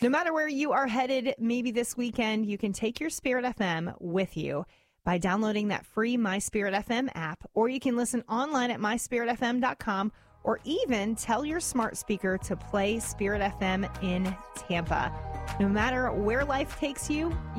No matter where you are headed, maybe this weekend, you can take your Spirit FM with you by downloading that free My Spirit FM app, or you can listen online at myspiritfm.com, or even tell your smart speaker to play Spirit FM in Tampa. No matter where life takes you,